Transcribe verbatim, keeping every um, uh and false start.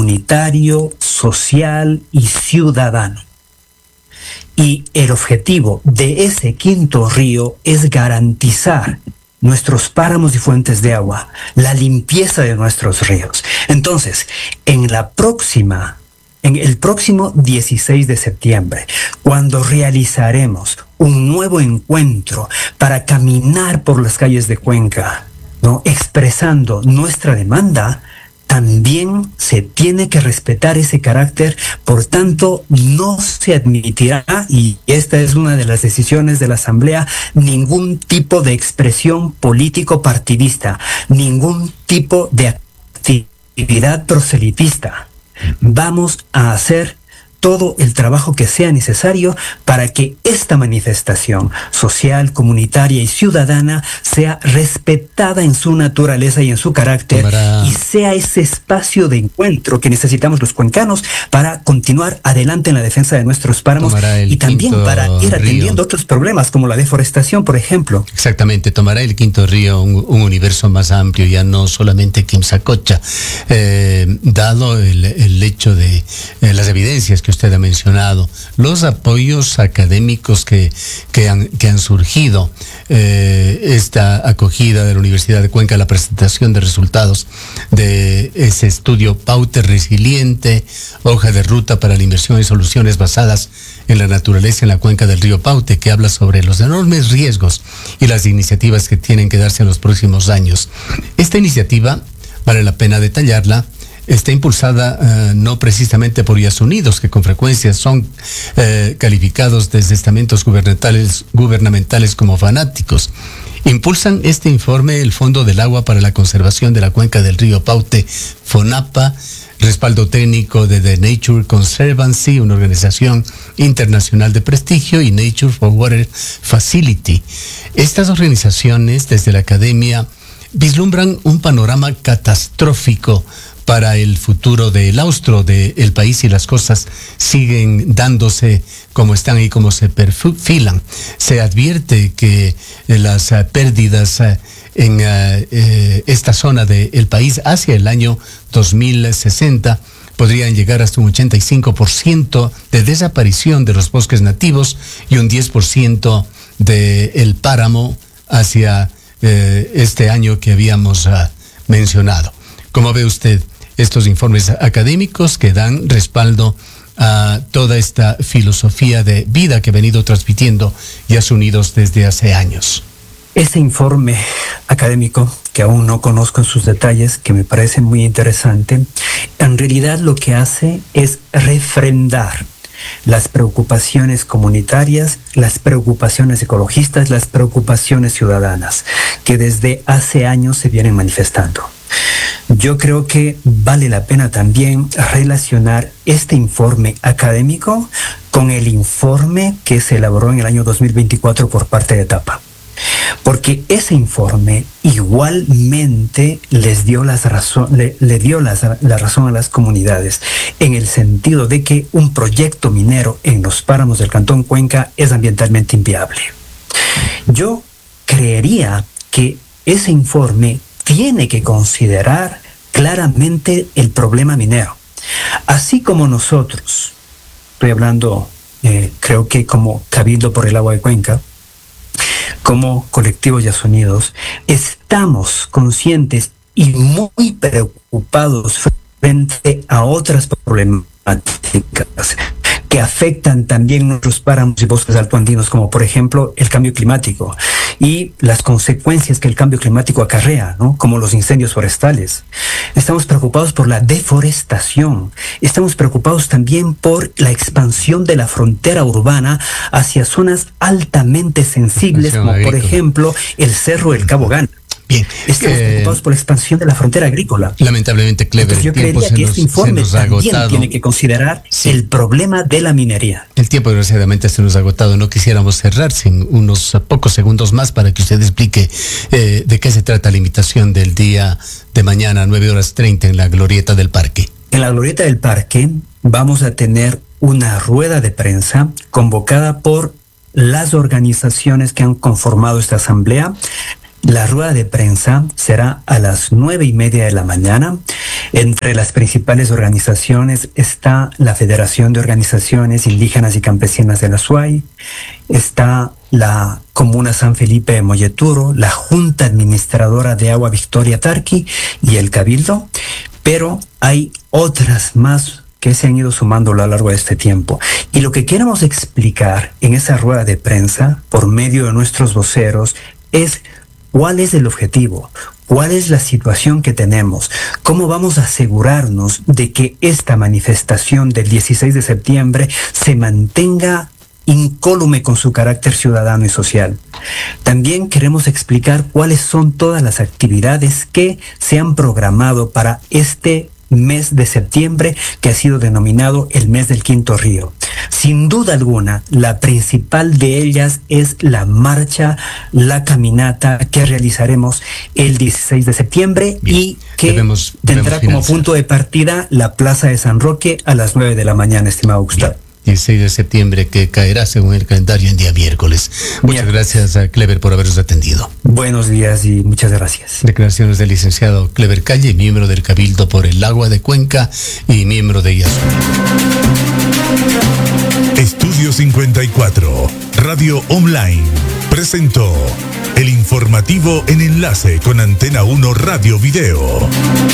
comunitario, social y ciudadano. Y el objetivo de ese quinto río es garantizar nuestros páramos y fuentes de agua, la limpieza de nuestros ríos. Entonces, en la próxima, en el próximo dieciséis de septiembre, cuando realizaremos un nuevo encuentro para caminar por las calles de Cuenca, ¿no?, expresando nuestra demanda, también se tiene que respetar ese carácter. Por tanto, no se admitirá, y esta es una de las decisiones de la Asamblea, ningún tipo de expresión político-partidista, ningún tipo de actividad proselitista. Vamos a hacer todo el trabajo que sea necesario para que esta manifestación social, comunitaria y ciudadana sea respetada en su naturaleza y en su carácter, para... y sea ese espacio de encuentro que necesitamos los cuencanos para continuar adelante en la defensa de nuestros páramos y también para ir atendiendo río. Otros problemas como la deforestación, por ejemplo. Exactamente, tomará el quinto río un, un universo más amplio, ya no solamente Quimsacocha, eh, dado el, el hecho de eh, las evidencias que usted ha mencionado, los apoyos académicos que, que, han, que han surgido, eh, esta acogida de la Universidad de Cuenca, la presentación de resultados de ese estudio Paute Resiliente, hoja de ruta para la inversión y soluciones basadas en la naturaleza en la cuenca del río Paute, que habla sobre los enormes riesgos y las iniciativas que tienen que darse en los próximos años. Esta iniciativa, vale la pena detallarla, está impulsada uh, no precisamente por Yasunidos, que con frecuencia son uh, calificados desde estamentos gubernamentales, gubernamentales como fanáticos. Impulsan este informe el Fondo del Agua para la Conservación de la Cuenca del Río Paute, FONAPA, respaldo técnico de The Nature Conservancy, una organización internacional de prestigio, y Nature for Water Facility. Estas organizaciones, desde la academia, vislumbran un panorama catastrófico para el futuro del austro del país, y las cosas siguen dándose como están y como se perfilan. Se advierte que las uh, pérdidas uh, en uh, eh, esta zona del país hacia el año dos mil sesenta podrían llegar hasta un ochenta y cinco por ciento de desaparición de los bosques nativos y un diez por ciento del páramo hacia eh, este año que habíamos uh, mencionado. ¿Cómo ve usted estos informes académicos que dan respaldo a toda esta filosofía de vida que ha venido transmitiendo Yasunidos desde hace años? Ese informe académico, que aún no conozco en sus detalles, que me parece muy interesante, en realidad lo que hace es refrendar las preocupaciones comunitarias, las preocupaciones ecologistas, las preocupaciones ciudadanas, que desde hace años se vienen manifestando. Yo creo que vale la pena también relacionar este informe académico con el informe que se elaboró en el año dos mil veinticuatro por parte de ETAPA. Porque ese informe igualmente les dio las razón, le, le dio las, la razón a las comunidades, en el sentido de que un proyecto minero en los páramos del Cantón Cuenca es ambientalmente inviable. Yo creería que ese informe tiene que considerar claramente el problema minero. Así como nosotros, estoy hablando, eh, creo que como Cabildo por el Agua de Cuenca, como colectivo Yasunidos, estamos conscientes y muy preocupados frente a otras problemáticas que afectan también nuestros páramos y bosques altoandinos, como por ejemplo el cambio climático y las consecuencias que el cambio climático acarrea, ¿no?, como los incendios forestales. Estamos preocupados por la deforestación. Estamos preocupados también por la expansión de la frontera urbana hacia zonas altamente sensibles, como por ejemplo el Cerro del Cabo Gana. Bien. Estamos eh, preocupados por la expansión de la frontera agrícola. Lamentablemente, Clever, Entonces, yo el tiempo creería se que nos, este informe se nos ha también agotado. Tiene que considerar Sí. el problema de la minería. El tiempo, desgraciadamente, se nos ha agotado. No quisiéramos cerrar sin unos pocos segundos más para que usted explique eh, de qué se trata la invitación del día de mañana, nueve horas treinta, en la Glorieta del Parque. En la Glorieta del Parque vamos a tener una rueda de prensa convocada por las organizaciones que han conformado esta asamblea, La rueda de prensa será a las nueve y media de la mañana. Entre las principales organizaciones está la Federación de Organizaciones Indígenas y Campesinas de la SUAY, está la Comuna San Felipe de Molleturo, la Junta Administradora de Agua Victoria Tarqui y el Cabildo, pero hay otras más que se han ido sumando a lo largo de este tiempo. Y lo que queremos explicar en esa rueda de prensa, por medio de nuestros voceros, es cuál es el objetivo, cuál es la situación que tenemos, cómo vamos a asegurarnos de que esta manifestación del dieciséis de septiembre se mantenga incólume con su carácter ciudadano y social. También queremos explicar cuáles son todas las actividades que se han programado para este mes de septiembre, que ha sido denominado el mes del Quinto Río. Sin duda alguna, la principal de ellas es la marcha, la caminata que realizaremos el dieciséis de septiembre. Bien, y que debemos, tendrá debemos como punto de partida la Plaza de San Roque a las nueve de la mañana, estimado Gustavo. Bien. dieciséis de septiembre, que caerá según el calendario en día miércoles. Muchas gracias a Clever por habernos atendido. Buenos días y muchas gracias. Declaraciones del licenciado Clever Calle, miembro del Cabildo por el Agua de Cuenca y miembro de I A S U. Estudio cincuenta y cuatro, Radio Online, presentó el informativo en enlace con Antena uno Radio Video.